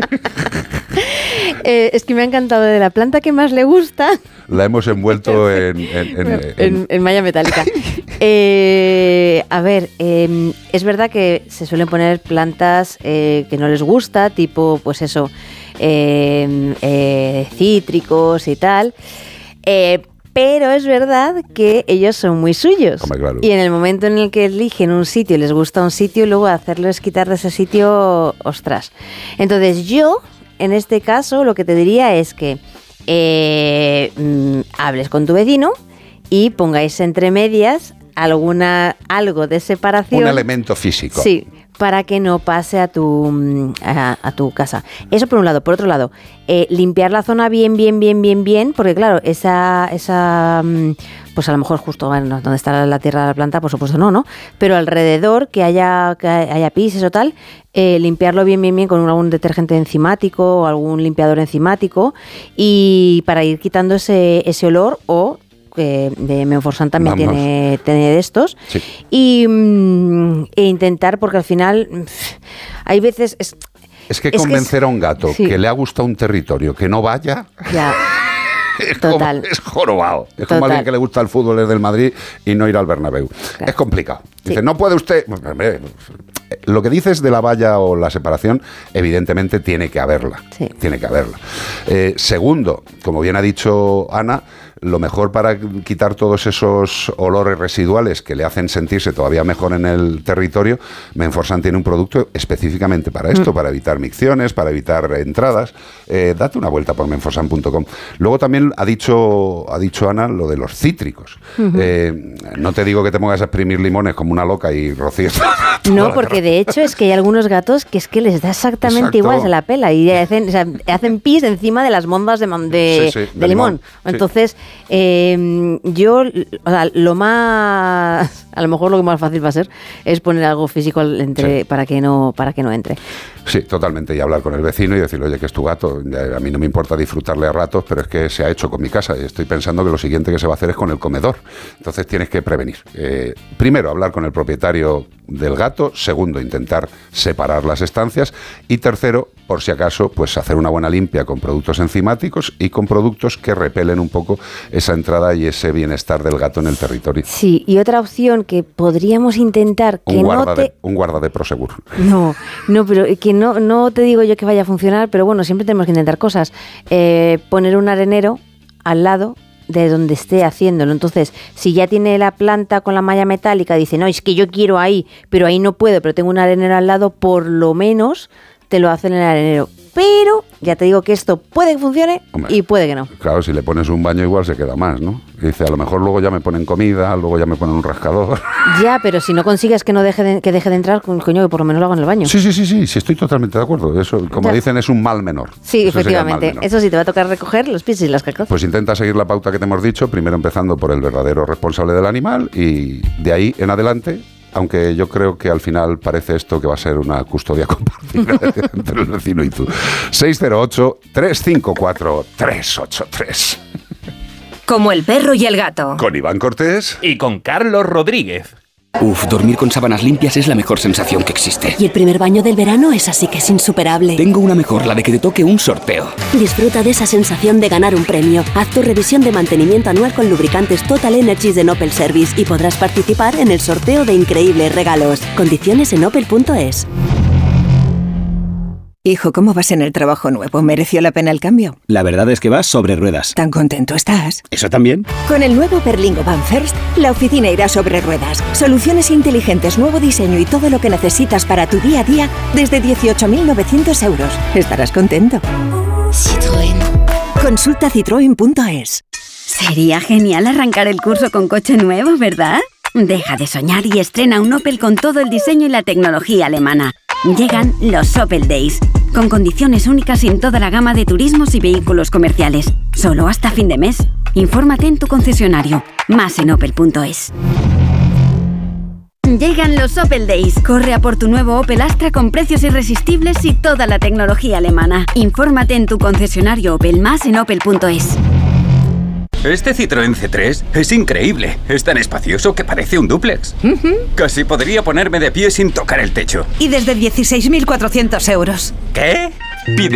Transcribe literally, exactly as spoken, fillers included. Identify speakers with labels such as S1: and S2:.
S1: eh, es que me ha encantado de la planta que más le gusta.
S2: La hemos envuelto en... En, en, en,
S1: en, en malla metálica. Eh, a ver, eh, es verdad que se suelen poner plantas eh, que no les gusta, tipo, pues eso, eh, eh, cítricos y tal. Eh, pero es verdad que ellos son muy suyos.
S2: Hombre, claro.
S1: Y en el momento en el que eligen un sitio y les gusta un sitio, luego hacerles quitar de ese sitio, ostras. Entonces yo, en este caso, lo que te diría es que eh, mmm, hables con tu vecino y pongáis entre medias alguna algo de separación.
S2: Un elemento físico.
S1: Sí, para que no pase a tu a, a tu casa. Eso por un lado. Por otro lado, eh, limpiar la zona bien, bien, bien, bien, bien, porque claro, esa, esa pues a lo mejor justo bueno, donde está la tierra de la planta, por supuesto no, ¿no? Pero alrededor, que haya, que haya pises o tal, eh, limpiarlo bien, bien, bien con algún detergente enzimático o algún limpiador enzimático y para ir quitando ese, ese olor o... que de Menforsan también tiene, tiene de estos sí. y mm, e intentar, porque al final hay veces es,
S2: es que es convencer que es, a un gato sí. que le ha gustado un territorio que no vaya
S1: ya
S2: es,
S1: total.
S2: Como, es jorobado es
S1: total.
S2: Como alguien que le gusta el fútbol es del Madrid y no ir al Bernabéu claro. Es complicado, dice, sí. no puede usted lo que dices de la valla o la separación, evidentemente tiene que haberla sí. tiene que haberla eh, segundo, como bien ha dicho Ana, lo mejor para quitar todos esos olores residuales que le hacen sentirse todavía mejor en el territorio, Menforsan tiene un producto específicamente para esto, mm. para evitar micciones, para evitar entradas. Eh, date una vuelta por menforsan punto com. Luego también ha dicho, ha dicho Ana lo de los cítricos. Uh-huh. Eh, no te digo que te pongas a exprimir limones como una loca y rocíes.
S1: No, porque de hecho es que hay algunos gatos que es que les da exactamente Exacto. igual, se la pela y hacen, o sea, hacen pis encima de las mondas de, de, sí, sí, de, de limón. limón. Entonces, sí. Eh, yo, o sea, lo más, a lo mejor lo que más fácil va a ser es poner algo físico entre, sí. para que no, para que no entre.
S2: Sí, totalmente, y hablar con el vecino y decirle, oye, que es tu gato, a mí no me importa disfrutarle a ratos, pero es que se ha hecho con mi casa y estoy pensando que lo siguiente que se va a hacer es con el comedor. Entonces tienes que prevenir. Eh, primero, hablar con el propietario del gato. Segundo, intentar separar las estancias. Y tercero, por si acaso, pues hacer una buena limpia con productos enzimáticos y con productos que repelen un poco esa entrada y ese bienestar del gato en el territorio.
S1: Sí, y otra opción que podríamos intentar que
S2: un guarda
S1: no te...
S2: de, un guarda de Prosegur.
S1: No, no, pero que no, no te digo yo que vaya a funcionar, pero bueno, siempre tenemos que intentar cosas. Eh, poner un arenero al lado de donde esté haciéndolo. Entonces, si ya tiene la planta con la malla metálica, dice, no, es que yo quiero ahí, pero ahí no puedo, pero tengo un arenero al lado, por lo menos te lo hacen en el arenero. Pero ya te digo que esto puede que funcione. Hombre, y puede que no.
S2: Claro, si le pones un baño igual se queda más, ¿no? Y dice, a lo mejor luego ya me ponen comida, luego ya me ponen un rascador.
S1: Ya, pero si no consigues que no deje de, que deje de entrar, coño, que por lo menos lo hago en el baño.
S2: Sí, sí, sí, sí, sí, estoy totalmente de acuerdo. Eso, como ya. dicen, es un mal menor.
S1: Sí, eso efectivamente. Eso sí, te va a tocar recoger los pies y las cacas.
S2: Pues intenta seguir la pauta que te hemos dicho, primero empezando por el verdadero responsable del animal y de ahí en adelante... Aunque yo creo que al final parece esto que va a ser una custodia compartida entre el vecino y tú. seis cero ocho, tres cinco cuatro, tres ocho tres.
S3: Como el perro y el gato.
S2: Con Iván Cortés.
S4: Y con Carlos Rodríguez.
S5: Uf, dormir con sábanas limpias es la mejor sensación que existe.
S6: Y el primer baño del verano es así que es insuperable.
S5: Tengo una mejor, la de que te toque un sorteo.
S6: Disfruta de esa sensación de ganar un premio. Haz tu revisión de mantenimiento anual con lubricantes Total Energies de Opel Service y podrás participar en el sorteo de increíbles regalos. Condiciones en opel punto es.
S3: Hijo, ¿cómo vas en el trabajo nuevo? ¿Mereció la pena el cambio?
S5: La verdad es que vas sobre ruedas.
S3: ¿Tan contento estás?
S5: ¿Eso también?
S3: Con el nuevo Berlingo Van First, la oficina irá sobre ruedas. Soluciones inteligentes, nuevo diseño y todo lo que necesitas para tu día a día desde dieciocho mil novecientos euros. Estarás contento.
S7: Citroën.
S3: Consulta citroen punto es.
S7: Sería genial arrancar el curso con coche nuevo, ¿verdad? Deja de soñar y estrena un Opel con todo el diseño y la tecnología alemana. Llegan los Opel Days, con condiciones únicas en toda la gama de turismos y vehículos comerciales. Solo hasta fin de mes. Infórmate en tu concesionario. Más en opel punto es. Llegan los Opel Days. Corre a por tu nuevo Opel Astra con precios irresistibles y toda la tecnología alemana. Infórmate en tu concesionario Opel. Más en opel punto es.
S4: Este Citroën C tres es increíble. Es tan espacioso que parece un dúplex. Uh-huh. Casi podría ponerme de pie sin tocar el techo.
S3: Y desde dieciséis mil cuatrocientos euros.
S4: ¿Qué? Pide